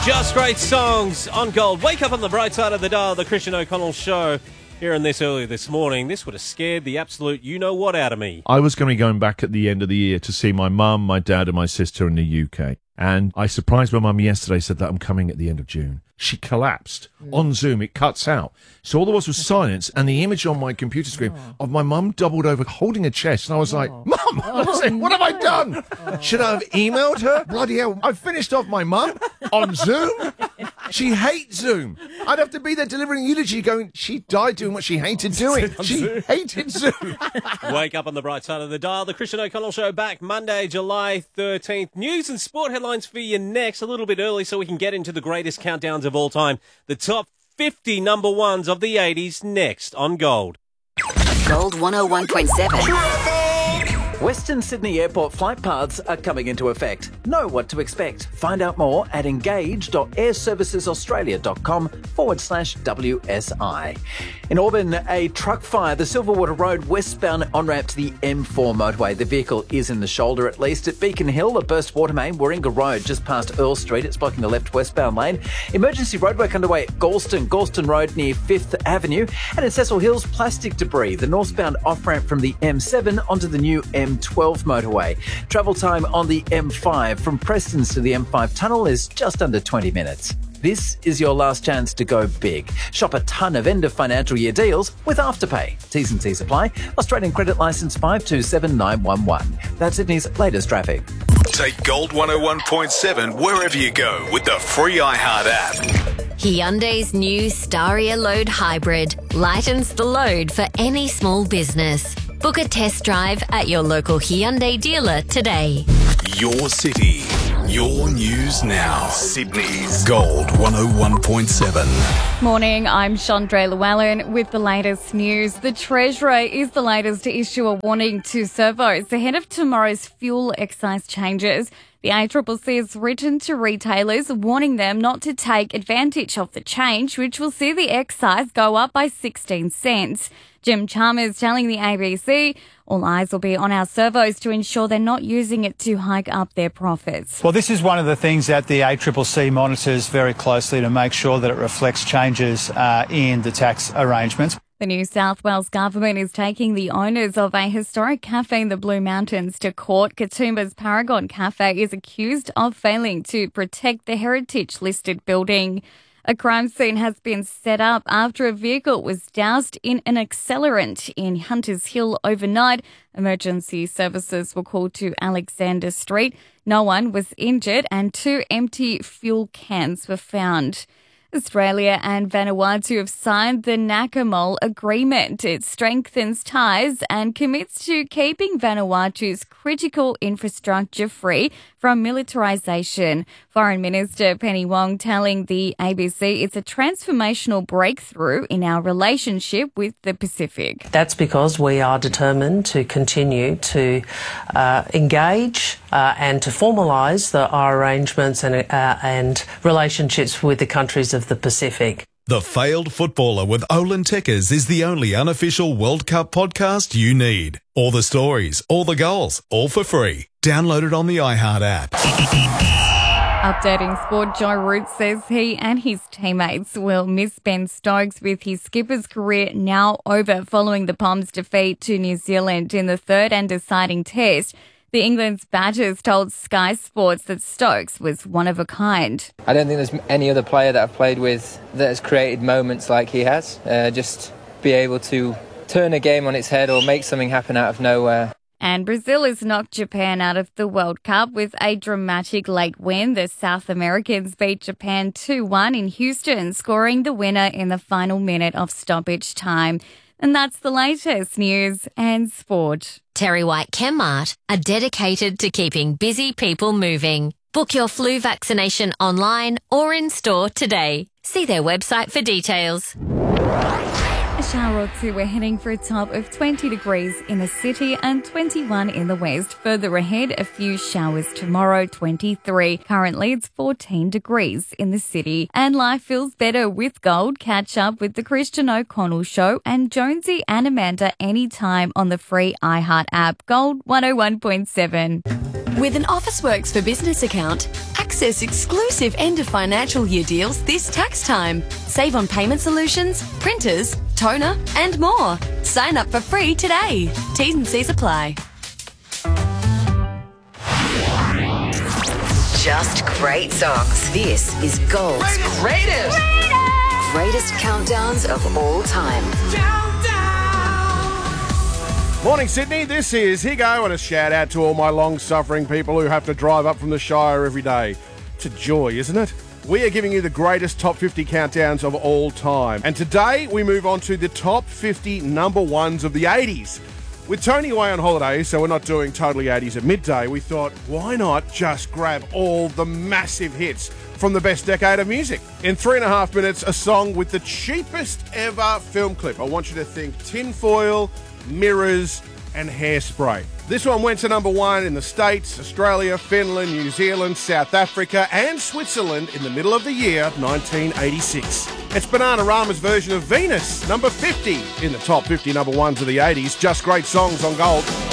Just great songs on Gold. Wake up on the bright side of the dial, the Christian O'Connell Show. Hearing this earlier this morning, this would have scared the absolute you-know-what out of me. I was going to be going back at the end of the year to see my mum, my dad and my sister in the UK. And I surprised my mum yesterday, said that I'm coming at the end of June. She collapsed. On Zoom, it cuts out. So all there was silence and the image on my computer screen of my mum doubled over holding a chest. And I was like, Mum, what have I done? Should I have emailed her? Bloody hell, I finished off my mum on Zoom? She hates Zoom. I'd have to be there delivering eulogy going, she died doing what she hated doing. She hated Zoom. Wake up on the bright side of the dial. The Christian O'Connell Show back Monday, July 13th. News and sport headlines for you next, a little bit early so we can get into the greatest countdowns of all time. The top 50 number ones of the 80s next on Gold. Gold 101.7. Western Sydney Airport flight paths are coming into effect. Know what to expect. Find out more at engage.airservicesaustralia.com/WSI. In Auburn, a truck fire, the Silverwater Road westbound on-ramp to the M4 motorway. The vehicle is in the shoulder at least. At Beacon Hill, a burst water main, Warringah Road, just past Earl Street. It's blocking the left westbound lane. Emergency roadwork underway at Galston Road near 5th Avenue. And in Cecil Hills, plastic debris, the northbound off-ramp from the M7 onto the new M12 motorway. Travel time on the M5 from Prestons to the M5 tunnel is just under 20 minutes. This is your last chance to go big. Shop a ton of end of financial year deals with Afterpay. T's and C's apply. Australian credit licence 527911. That's Sydney's latest traffic. Take Gold 101.7 wherever you go with the free iHeart app. Hyundai's new Staria Load Hybrid lightens the load for any small business. Book a test drive at your local Hyundai dealer today. Your city, your news now. Sydney's Gold 101.7. Morning, I'm Chandra Llewellyn with the latest news. The Treasurer is the latest to issue a warning to servos ahead of tomorrow's fuel excise changes. The ACCC has written to retailers warning them not to take advantage of the change, which will see the excise go up by 16 cents. Jim Chalmers telling the ABC all eyes will be on our servos to ensure they're not using it to hike up their profits. Well, this is one of the things that the ACCC monitors very closely to make sure that it reflects changes in the tax arrangements. The New South Wales government is taking the owners of a historic cafe in the Blue Mountains to court. Katoomba's Paragon Cafe is accused of failing to protect the heritage-listed building. A crime scene has been set up after a vehicle was doused in an accelerant in Hunters Hill overnight. Emergency services were called to Alexander Street. No one was injured and 2 empty fuel cans were found. Australia and Vanuatu have signed the Nakamol Agreement. It strengthens ties and commits to keeping Vanuatu's critical infrastructure free from militarisation. Foreign Minister Penny Wong telling the ABC it's a transformational breakthrough in our relationship with the Pacific. That's because we are determined to continue to engage and to formalise our arrangements and relationships with the countries of the Pacific. The Failed Footballer with Olin Tekkers is the only unofficial World Cup podcast you need. All the stories, all the goals, all for free. Download it on the iHeart app. Updating sport, Joe Root says he and his teammates will miss Ben Stokes with his skipper's career now over following the Poms' defeat to New Zealand in the third and deciding test. The England's batters told Sky Sports that Stokes was one of a kind. I don't think there's any other player that I've played with that has created moments like he has. Just be able to turn a game on its head or make something happen out of nowhere. And Brazil has knocked Japan out of the World Cup with a dramatic late win. The South Americans beat Japan 2-1 in Houston, scoring the winner in the final minute of stoppage time. And that's the latest news and sport. Terry White Chemmart are dedicated to keeping busy people moving. Book your flu vaccination online or in store today. See their website for details. A shower or two, we're heading for a top of 20 degrees in the city and 21 in the west. Further ahead, a few showers tomorrow, 23. Currently, it's 14 degrees in the city. And life feels better with Gold. Catch up with the Christian O'Connell Show and Jonesy and Amanda anytime on the free iHeart app. Gold 101.7. With an Officeworks for Business account, access exclusive end of financial year deals this tax time. Save on payment solutions, printers, toner, and more. Sign up for free today. T's and C's apply. Just great songs. This is Gold's greatest countdowns of all time. Morning, Sydney. This is Higo, and a shout out to all my long-suffering people who have to drive up from the Shire every day. It's a joy, isn't it? We are giving you the greatest top 50 countdowns of all time. And today we move on to the top 50 number ones of the 80s. With Tony away on holiday, so we're not doing Totally 80s at midday, we thought, why not just grab all the massive hits from the best decade of music? In 3.5 minutes, a song with the cheapest ever film clip. I want you to think tinfoil, mirrors, and hairspray. This one went to number one in the States, Australia, Finland, New Zealand, South Africa, and Switzerland in the middle of the year 1986. It's Bananarama's version of Venus, number 50 in the top 50 number ones of the 80s. Just great songs on Gold.